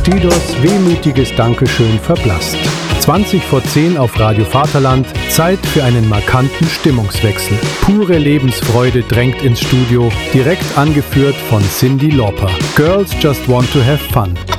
Sidos wehmütiges Dankeschön verblasst. 20 vor 10 auf Radio Vaterland, Zeit für einen markanten Stimmungswechsel. Pure Lebensfreude drängt ins Studio, direkt angeführt von Cyndi Lauper. Girls just want to have fun.